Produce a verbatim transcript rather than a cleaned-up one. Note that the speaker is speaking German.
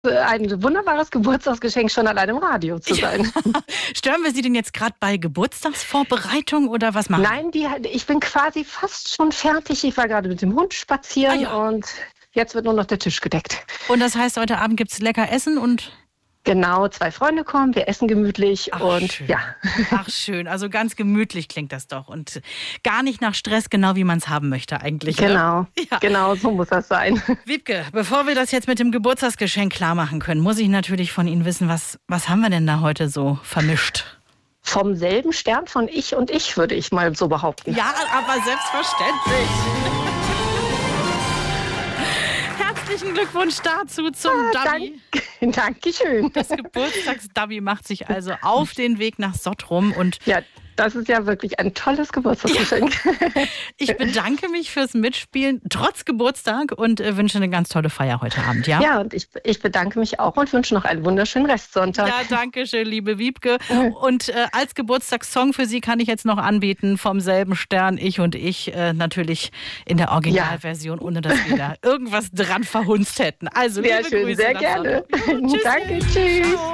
ein wunderbares Geburtstagsgeschenk, schon allein im Radio zu sein. Stören wir Sie denn jetzt gerade bei Geburtstagsvorbereitung oder was machen? Nein, die, ich bin quasi fast schon fertig. Ich war gerade mit dem Hund spazieren ah, ja. und jetzt wird nur noch der Tisch gedeckt. Und das heißt, heute Abend gibt es lecker Essen und... Genau, zwei Freunde kommen, wir essen gemütlich Ach, und schön. ja. Ach schön, also ganz gemütlich klingt das doch und gar nicht nach Stress, genau wie man es haben möchte eigentlich. Genau, ne? ja. genau, so muss das sein. Wiebke, bevor wir das jetzt mit dem Geburtstagsgeschenk klar machen können, muss ich natürlich von Ihnen wissen, was, was haben wir denn da heute so vermischt? Vom selben Stern von Ich und Ich, würde ich mal so behaupten. Ja, aber selbstverständlich. Herzlichen Glückwunsch dazu zum ah, Dummy. Dank, Dankeschön. Das Geburtstagsdummy macht sich also auf den Weg nach Sottrum. Und ja, das ist ja wirklich ein tolles Geburtstagsgeschenk. Ja. Ich bedanke mich fürs Mitspielen, trotz Geburtstag, und äh, wünsche eine ganz tolle Feier heute Abend. Ja, ja und ich, ich bedanke mich auch und wünsche noch einen wunderschönen Restsonntag. Ja, danke schön, liebe Wiebke. Und äh, als Geburtstagssong für Sie kann ich jetzt noch anbieten, vom selben Stern, Ich und Ich, äh, natürlich in der Originalversion, ja. ohne dass wir da irgendwas dran verhunzt hätten. Also, sehr liebe schön, Grüße. Sehr gerne. Danke, tschüss. Ciao.